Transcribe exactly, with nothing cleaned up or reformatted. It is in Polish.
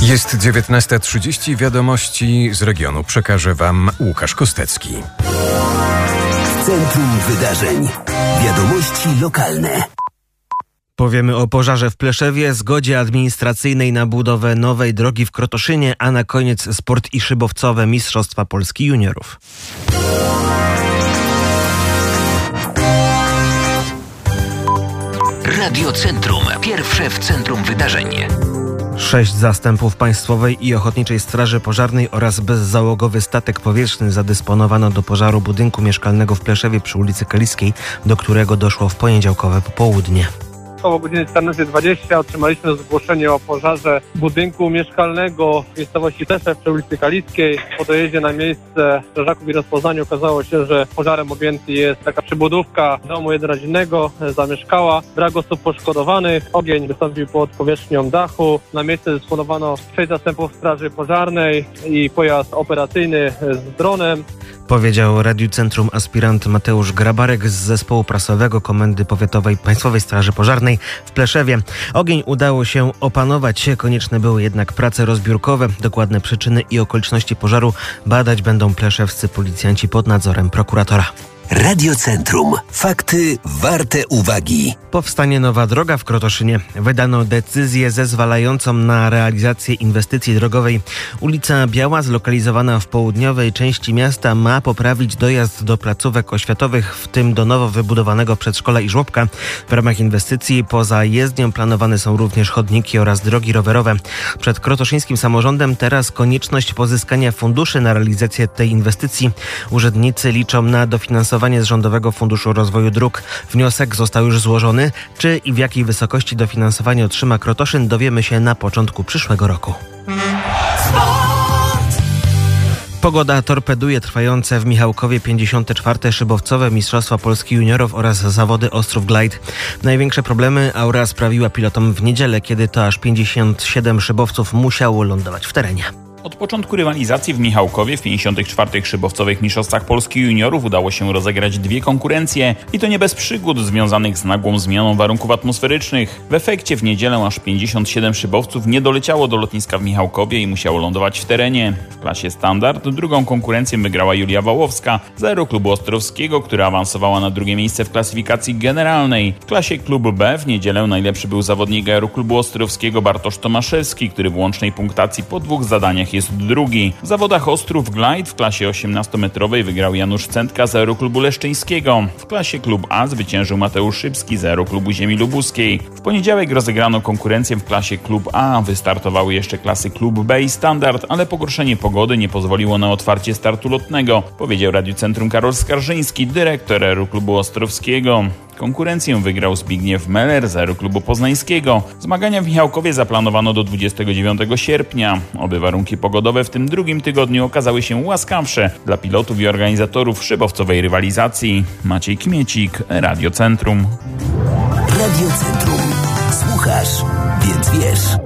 Jest dziewiętnasta trzydzieści, wiadomości z regionu przekaże Wam Łukasz Kostecki. Centrum Wydarzeń. Wiadomości lokalne. Powiemy o pożarze w Pleszewie, zgodzie administracyjnej na budowę nowej drogi w Krotoszynie, a na koniec sport i szybowcowe Mistrzostwa Polski Juniorów. Radio Centrum. Pierwsze w centrum wydarzeń. Sześć zastępów Państwowej i Ochotniczej Straży Pożarnej oraz bezzałogowy statek powietrzny zadysponowano do pożaru budynku mieszkalnego w Pleszewie przy ulicy Kaliskiej, do którego doszło w poniedziałkowe popołudnie. Około godziny czternasta dwadzieścia otrzymaliśmy zgłoszenie o pożarze budynku mieszkalnego w miejscowości Pleszew przy ulicy Kaliskiej. Po dojeździe na miejsce strażaków i rozpoznaniu okazało się, że pożarem objęty jest taka przybudówka domu jednorodzinnego, zamieszkała. Brak osób poszkodowanych. Ogień wystąpił pod powierzchnią dachu. Na miejsce dysponowano sześć zastępów Straży Pożarnej i pojazd operacyjny z dronem. Powiedział Radiu Centrum aspirant Mateusz Grabarek z zespołu prasowego Komendy Powiatowej Państwowej Straży Pożarnej w Pleszewie. Ogień udało się opanować, konieczne były jednak prace rozbiórkowe. Dokładne przyczyny i okoliczności pożaru badać będą pleszewscy policjanci pod nadzorem prokuratora. Radio Centrum. Fakty warte uwagi. Powstanie nowa droga w Krotoszynie. Wydano decyzję zezwalającą na realizację inwestycji drogowej. Ulica Biała, zlokalizowana w południowej części miasta, ma poprawić dojazd do placówek oświatowych, w tym do nowo wybudowanego przedszkola i żłobka. W ramach inwestycji poza jezdnią planowane są również chodniki oraz drogi rowerowe. Przed krotoszyńskim samorządem teraz konieczność pozyskania funduszy na realizację tej inwestycji. Urzędnicy liczą na dofinansowanie z Rządowego Funduszu Rozwoju Dróg. Wniosek został już złożony. Czy i w jakiej wysokości dofinansowanie otrzyma Krotoszyn, dowiemy się na początku przyszłego roku. Pogoda torpeduje trwające w Michałkowie pięćdziesiąte czwarte szybowcowe Mistrzostwa Polski Juniorów oraz zawody Ostrów Glide. Największe problemy aura sprawiła pilotom w niedzielę, kiedy to aż pięćdziesiąt siedem szybowców musiało lądować w terenie. Od początku rywalizacji w Michałkowie w pięćdziesiątych czwartych szybowcowych Mistrzostwach Polski Juniorów udało się rozegrać dwie konkurencje i to nie bez przygód związanych z nagłą zmianą warunków atmosferycznych. W efekcie w niedzielę aż pięćdziesiąt siedem szybowców nie doleciało do lotniska w Michałkowie i musiało lądować w terenie. W klasie standard drugą konkurencję wygrała Julia Wałowska z Aeroklubu Ostrowskiego, która awansowała na drugie miejsce w klasyfikacji generalnej. W klasie klubu B w niedzielę najlepszy był zawodnik Aeroklubu Ostrowskiego Bartosz Tomaszewski, który w łącznej punktacji po dwóch zadaniach jest drugi. W zawodach Ostrów Glide w klasie osiemnastometrowej wygrał Janusz Centka z Aeroklubu Leszczyńskiego. W klasie klub A zwyciężył Mateusz Szybski z Aeroklubu Ziemi Lubuskiej. W poniedziałek rozegrano konkurencję w klasie klub A. Wystartowały jeszcze klasy klub B i standard, ale pogorszenie pogody nie pozwoliło na otwarcie startu lotnego, powiedział Radiu Centrum Karol Skarżyński, dyrektor Aeroklubu Ostrowskiego. Konkurencję wygrał Zbigniew Meller z Aeroklubu Poznańskiego. Zmagania w Michałkowie zaplanowano do dwudziestego dziewiątego sierpnia. Oby warunki pogodowe w tym drugim tygodniu okazały się łaskawsze dla pilotów i organizatorów szybowcowej rywalizacji. Maciej Kmiecik, Radio Centrum. Radio Centrum. Słuchasz, więc wiesz.